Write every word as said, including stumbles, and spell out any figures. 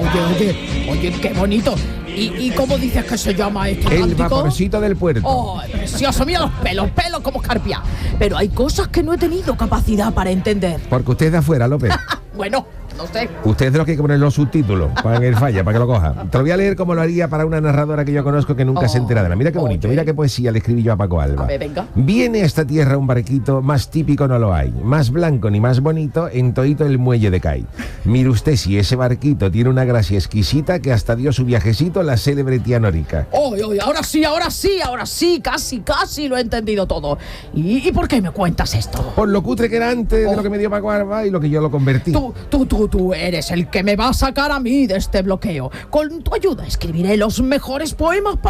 Oye, oye, oye, qué bonito. ¿Y, y cómo dices que se llama este El cántico? vaporcito del puerto. ¡Oh, precioso! Mira los pelos, pelos como escarpia. Pero hay cosas que no he tenido capacidad para entender. Porque usted es de afuera, López. Bueno, no sé. Usted es de los que hay que poner los subtítulos para que él falla, para que lo coja. Te lo voy a leer como lo haría para una narradora que yo conozco que nunca Oh, se entera de nada. Mira qué bonito, oye. mira qué poesía le escribí yo a Paco Alba. A ver, venga. Viene a esta tierra un barquito, más típico no lo hay. Más blanco ni más bonito, en toito el muelle de Cay. Mire usted si ese barquito tiene una gracia exquisita que hasta dio su viajecito la célebre tía Norica. Oye, oye, ahora sí, ahora sí, ahora sí, casi, casi lo he entendido todo. ¿Y, y por qué me cuentas esto? Por lo cutre que era antes Oh. de lo que me dio Paco Alba y lo que yo lo convertí. Tú, tú, tú, tú eres el que me va a sacar a mí de este bloqueo. Con tu ayuda escribiré los mejores poemas para